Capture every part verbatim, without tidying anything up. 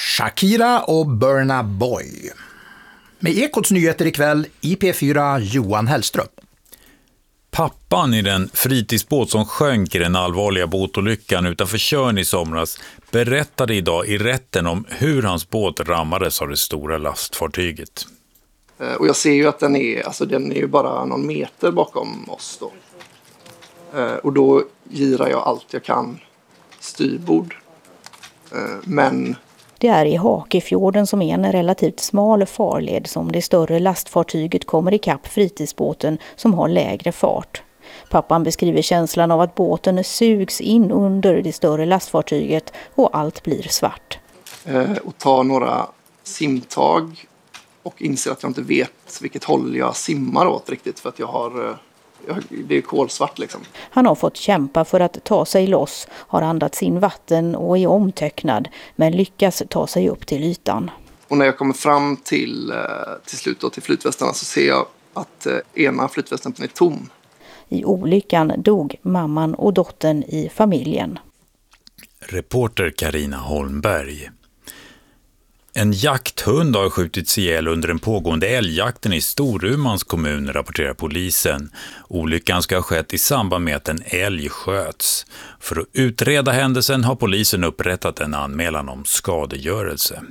Shakira och Burna Boy. Med Ekots nyheter ikväll i P fyra, Johan Hellström. Pappan i den fritidsbåt som sjönk i den allvarliga båtolyckan utanför Tjörn i somras berättade idag i rätten om hur hans båt rammades av det stora lastfartyget. Och jag ser ju att den är, alltså den är ju bara någon meter bakom oss då. Och då girar jag allt jag kan styrbord. Men... Det är i Hakefjorden som är en relativt smal farled som det större lastfartyget kommer ikapp fritidsbåten som har lägre fart. Pappan beskriver känslan av att båten sugs in under det större lastfartyget och allt blir svart. Och tar några simtag och inser att jag inte vet vilket håll jag simmar åt riktigt för att jag har... Det är kolsvart liksom. Han har fått kämpa för att ta sig loss, har andats in vatten och är omtöcknad, men lyckas ta sig upp till ytan. Och när jag kommer fram till, till slut då, till flytvästarna så ser jag att ena flytvästen är tom. I olyckan dog mamman och dottern i familjen. Reporter Carina Holmberg. En jakthund har skjutits ihjäl under den pågående älgjakten i Storumans kommun, rapporterar polisen. Olyckan ska ha skett i samband med att en älg sköts. För att utreda händelsen har polisen upprättat en anmälan om skadegörelse.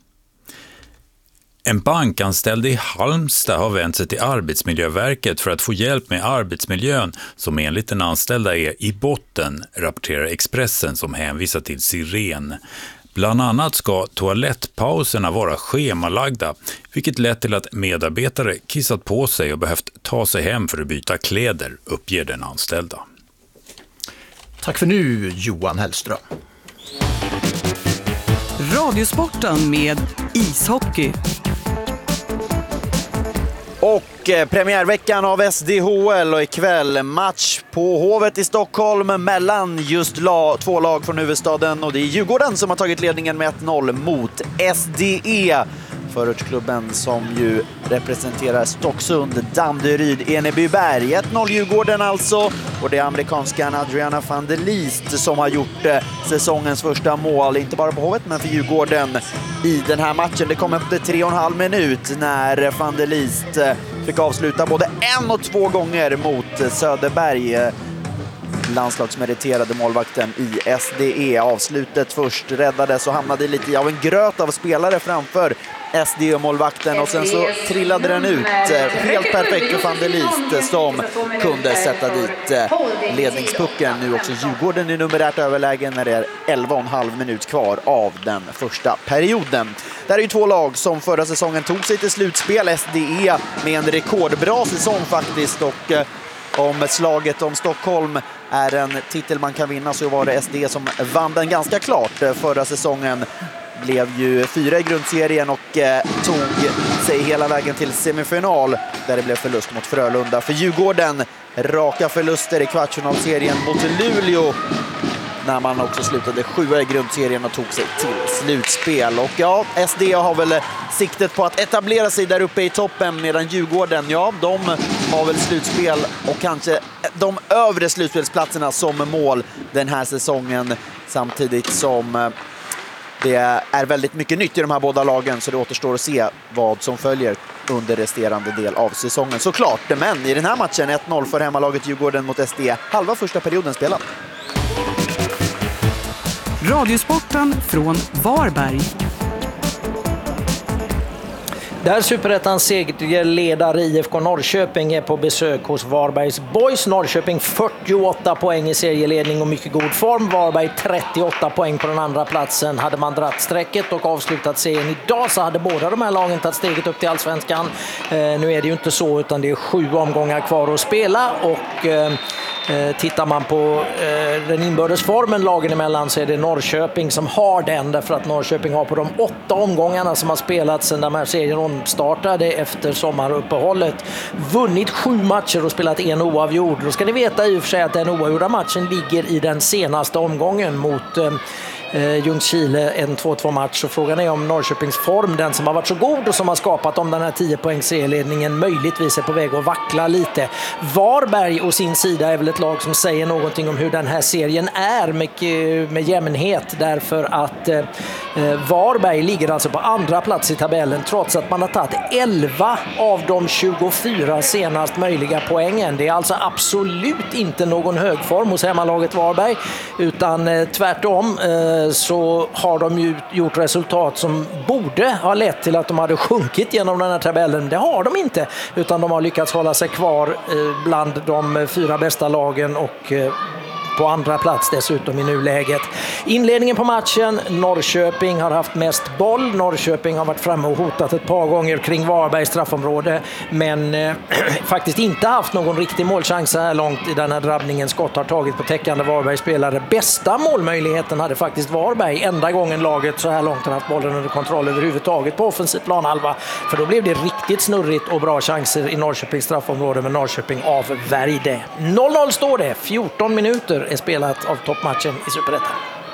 En bankanställd i Halmstad har vänt sig till Arbetsmiljöverket för att få hjälp med arbetsmiljön som enligt den anställda är i botten, rapporterar Expressen som hänvisar till Siren. Bland annat ska toalettpauserna vara schemalagda, vilket lett till att medarbetare kissat på sig och behövt ta sig hem för att byta kläder, uppger den anställda. Tack för nu, Johan Hellström. Radiosporten med ishockey. Och eh, premiärveckan av S D H L och ikväll match på Hovet i Stockholm mellan just la, två lag från huvudstaden och det är Djurgården som har tagit ledningen med ett noll mot S D E. Förortsklubben som ju representerar Stocksund, Danderyd, Enebyberg. ett noll Djurgården alltså, och det är amerikanskan Adriana van der Liest som har gjort eh, säsongens första mål, inte bara på Hovet men för Djurgården i den här matchen. Det kom efter tre och en halv minut när van der Liest eh, fick avsluta både en och två gånger mot Söderberg, eh, landslagsmeriterade målvakten i S D E. Avslutet först räddades och hamnade lite av en gröt av spelare framför S D E-målvakten och sen så trillade den ut helt perfekt för van der Liest som kunde sätta dit ledningspucken. Nu också Djurgården i numerärt överlägen när det är elva och en halv minut kvar av den första perioden. Där är ju två lag som förra säsongen tog sig till slutspel. S D E med en rekordbra säsong faktiskt, och om slaget om Stockholm är en titel man kan vinna så var det S D E som vann den ganska klart förra säsongen. Blev ju fyra i grundserien och eh, tog sig hela vägen till semifinal där det blev förlust mot Frölunda. För Djurgården raka förluster i kvartsfinalserien mot Luleå när man också slutade sjua i grundserien och tog sig till slutspel. Och ja, S D E har väl siktet på att etablera sig där uppe i toppen, medan Djurgården, ja, de har väl slutspel och kanske de övre slutspelsplatserna som mål den här säsongen, samtidigt som det är väldigt mycket nytt i de här båda lagen, så det återstår att se vad som följer under resterande del av säsongen såklart. Men i den här matchen ett noll för hemmalaget Djurgården mot S D E. Halva första perioden spelad. Radiosporten från Varberg. Där Superettans segerledare I F K Norrköping är på besök hos Varbergs Boys. Norrköping fyrtioåtta poäng i serieledning och mycket god form. Varberg trettioåtta poäng på den andra platsen. Hade man dratt strecket och avslutat serien idag så hade båda de här lagen tagit steget upp till Allsvenskan. Eh, nu är det ju inte så, utan det är sju omgångar kvar att spela, och eh, Eh, tittar man på eh, den inbördes formen lagen emellan så är det Norrköping som har den, därför att Norrköping har på de åtta omgångarna som har spelats sedan de här serien omstartade efter sommaruppehållet vunnit sju matcher och spelat en oavgjord. Då ska ni veta i och för sig att den oavgjorda matchen ligger i den senaste omgången mot eh, Eh, Ljungskile, en två två match, och frågan är om Norrköpings form, den som har varit så god och som har skapat om den här tio poängs serieledningen, möjligtvis är på väg att vackla lite. Varberg och sin sida är väl ett lag som säger någonting om hur den här serien är med, med jämnhet, därför att eh, Varberg ligger alltså på andra plats i tabellen trots att man har tagit elva av de tjugofyra senast möjliga poängen. Det är alltså absolut inte någon hög form hos hemmalaget Varberg, utan eh, tvärtom eh, så har de ju gjort resultat som borde ha lett till att de hade sjunkit genom den här tabellen. Det har de inte, utan de har lyckats hålla sig kvar eh, bland de fyra bästa lagen och eh, på andra plats dessutom i nuläget. Inledningen på matchen, Norrköping har haft mest boll. Norrköping har varit framme och hotat ett par gånger kring Varbergs straffområde, men eh, faktiskt inte haft någon riktig målchans så här långt i den här drabbningen. Skott har tagit på täckande Varbergs spelare. Bästa målmöjligheten hade faktiskt Varberg, enda gången laget så här långt har haft bollen under kontroll överhuvudtaget på offensiv planhalva, för då blev det riktigt snurrigt och bra chanser i Norrköpings straffområde, men Norrköping avvärjde. noll noll står det, fjorton minuter är spelat av toppmatchen i Superettan.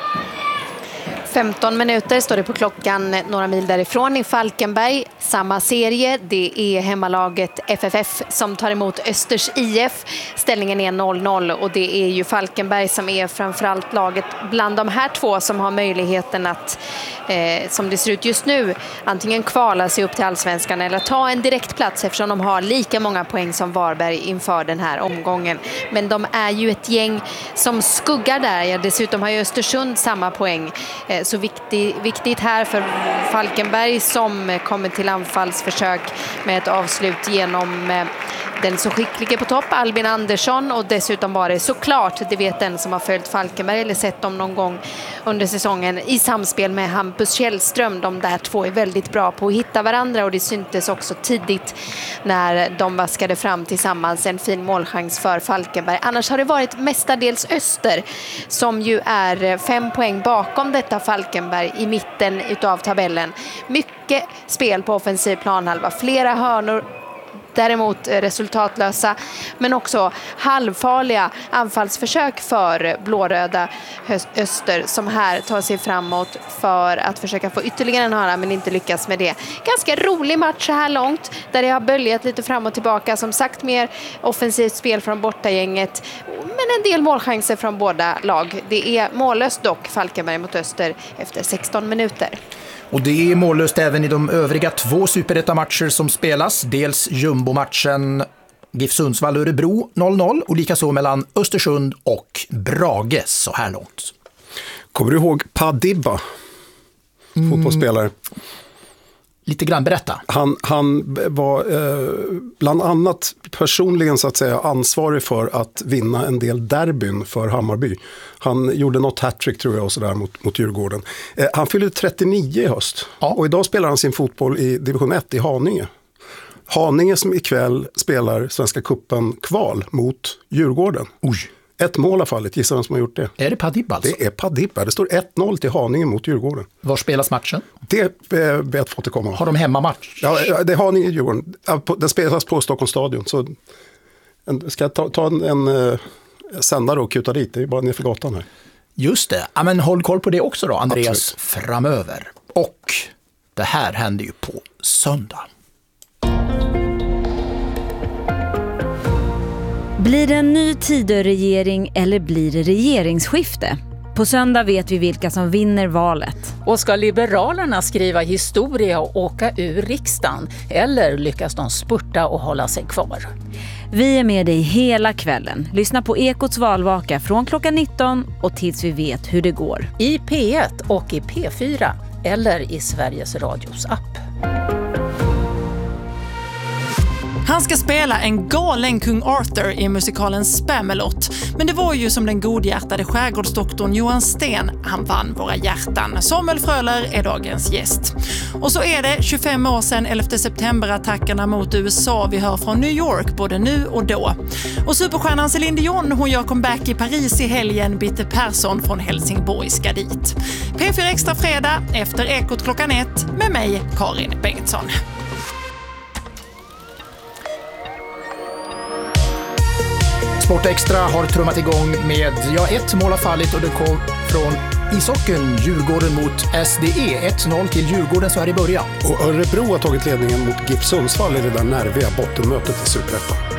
femton minuter står det på klockan några mil därifrån i Falkenberg. Samma serie, det är hemmalaget F F F som tar emot Östers I F. Ställningen är noll noll och det är ju Falkenberg som är framförallt laget bland de här två som har möjligheten att, eh, som det ser ut just nu, antingen kvala sig upp till Allsvenskan eller ta en direktplats, eftersom de har lika många poäng som Varberg inför den här omgången. Men de är ju ett gäng som skuggar där. Ja, dessutom har ju Östersund samma poäng. Eh, Så viktig, viktigt här för Falkenberg som kommer till anfallsförsök med ett avslut genom eh, den så skicklige på topp, Albin Andersson, och dessutom var det såklart, det vet den som har följt Falkenberg eller sett dem någon gång under säsongen, i samspel med Hampus Källström. De där två är väldigt bra på att hitta varandra och det syntes också tidigt när de vaskade fram tillsammans en fin målchans för Falkenberg. Annars har det varit mestadels Öster som ju är fem poäng bakom detta Falkenberg i mitten utav tabellen. Mycket spel på offensiv planhalva, flera hörnor däremot resultatlösa, men också halvfarliga anfallsförsök för blåröda Öster som här tar sig framåt för att försöka få ytterligare en hörna men inte lyckas med det. Ganska rolig match så här långt där det har böljat lite fram och tillbaka, som sagt mer offensivt spel från bortagänget men en del målchanser från båda lag. Det är mållöst dock Falkenberg mot Öster efter sexton minuter. Och det är mållöst även i de övriga två superettamatcher som spelas. Dels jumbo-matchen GIF Sundsvall-Örebro noll noll och likaså mellan Östersund och Brage så här långt. Kommer du ihåg Padibba, mm. fotbollsspelare? Lite grann, berätta. Han, han var eh, bland annat personligen så att säga ansvarig för att vinna en del derbyn för Hammarby. Han gjorde något hattrick tror jag och sådär mot, mot Djurgården. Eh, han fyllde trettionio i höst ja. och idag spelar han sin fotboll i division ett i Haninge. Haninge som ikväll spelar Svenska cupen kval mot Djurgården. Oj. Ett mål har fallit, gissa vem som har gjort det. Är det Padibba alltså? Det är Padibba, det står ett noll till Haninge mot Djurgården. Var spelas matchen? Det ber jag att få återkomma. Har de hemmamatch? Ja, det är Haninge Djurgården. Den spelas på Stockholms stadion. Så ska jag ta, ta en, en sändare och kuta dit, det är bara ner för gatan här. Just det, ja, men håll koll på det också då Andreas. Absolut. Framöver. Och det här händer ju på söndag. Blir det en ny Tidöregering eller blir det regeringsskifte? På söndag vet vi vilka som vinner valet. Och ska Liberalerna skriva historia och åka ur riksdagen? Eller lyckas de spurta och hålla sig kvar? Vi är med dig hela kvällen. Lyssna på Ekots valvaka från klockan nitton och tills vi vet hur det går. I P ett och i P fyra eller i Sveriges Radios app. Han ska spela en galen kung Arthur i musikalen Spamalot. Men det var ju som den godhjärtade skärgårdsdoktorn Johan Sten. Han vann våra hjärtan. Samuel Fröler är dagens gäst. Och så är det tjugofem år sedan elfte september-attackerna mot U S A. Vi hör från New York både nu och då. Och superstjärnan Céline Dion, hon gör comeback i Paris i helgen. Bitte Persson från Helsingborg ska dit. P fyra Extra fredag efter Ekot klockan ett med mig, Karin Bengtsson. Sport Extra har trummat igång med, ja, ett mål har fallit och det kom från ishockeyn, Djurgården mot S D E. ett noll till Djurgården så här i början. Och Örebro har tagit ledningen mot GIF Sundsvall i det där nerviga bottenmötet i Superettan.